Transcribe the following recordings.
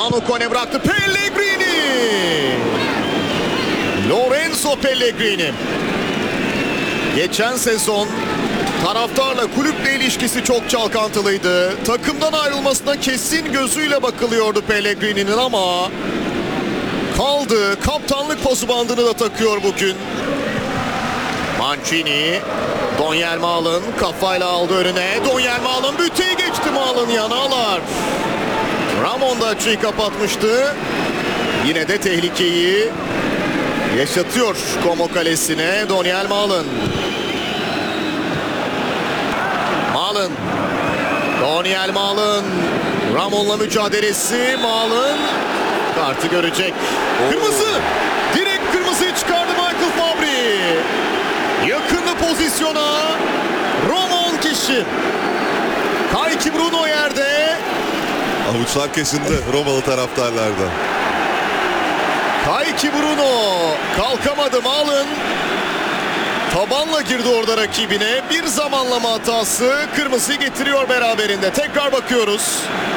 Manu Kone bıraktı. Pellegrini. Lorenzo Pellegrini. Geçen sezon taraftarla kulüple ilişkisi çok çalkantılıydı. Takımdan ayrılmasına kesin gözüyle bakılıyordu Pellegrini'nin ama kaldı. Kaptanlık pozu bandını da takıyor bugün. Mancini. Donyel Malen kafayla aldı önüne. Donyel Malen büteyi geçti Malen yanalar. Ramon da açıyı kapatmıştı. Yine de tehlikeyi yaşatıyor Como kalesine Donyel Malen. Malen. Donyel Malen. Ramon'la mücadelesi. Malen kartı görecek. Kırmızı. Direkt kırmızıyı çıkardı Michael Fabri. Yakındı pozisyona. Roman kişi. Kayki Bruno yerde. Avuçlar kesildi Romalı taraftarlardan. Kayki Bruno kalkamadı. Malen tabanla girdi orada rakibine. Bir zamanlama hatası kırmızıyı getiriyor beraberinde. Tekrar bakıyoruz.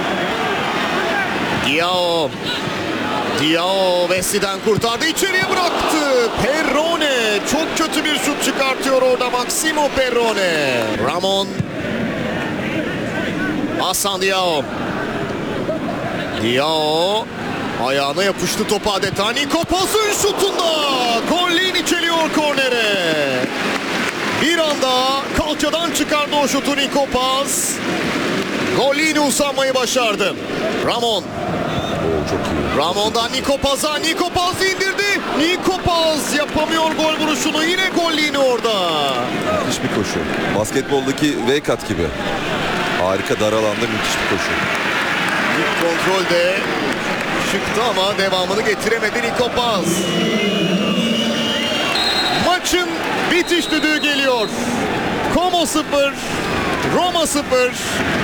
Diao. Diao Messi'den kurtardı. İçeriye bıraktı. Perrone. Çok kötü bir şut çıkartıyor orada Maximo Perrone. Ramon. Hasan Diao. Diao. Ayağına yapıştı topu adeta. Nico Paz'ın şutunda. Gollin içeliyor kornere. Bir anda kalçadan çıkardı o şutu Nico Paz. Gollin uzanmayı başardı. Ramon. Çok iyi. Ramon'dan Nico Paz'a. Nico Paz indirdi. Nico Paz yapamıyor gol vuruşunu. Yine Gollin orada. Müthiş bir koşu. Basketboldaki V-cut gibi. Harika, dar alanda müthiş bir koşu. İlk kontrolde çıktı ama devamını getiremedi Nico Paz. Maçın bitiş düdüğü geliyor. Como 0, Roma 0.